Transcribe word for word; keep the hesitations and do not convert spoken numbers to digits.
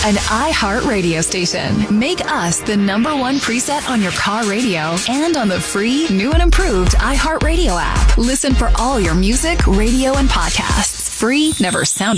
An iHeart radio station. Make us the number one preset on your car radio and on the free, new and improved iHeart Radio app. Listen for all your music, radio, and podcasts. Free, never sounded